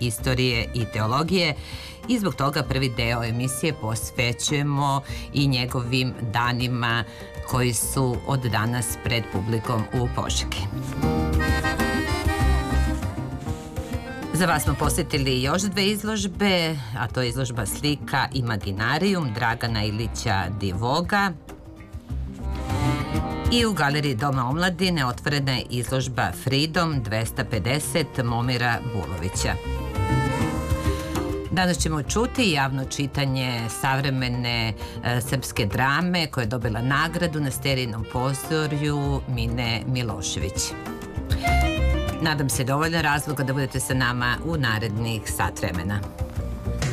istorije i teologije i zbog toga prvi deo emisije posvećujemo i njegovim danima koji su od danas pred publikom u Požegi. Za vas smo posjetili još dve izložbe, a to je izložba slika Imaginarium Dragana Ilića Divoga i u Galeriji Doma omladine otvorena je izložba Freedom 250 Momira Bulovića. Danas ćemo čuti javno čitanje savremene srpske drame koja je dobila nagradu na Sterijinom pozorju Mine Milošević. Nadam se dovoljno razloga da budete sa nama u narednih sat vremena.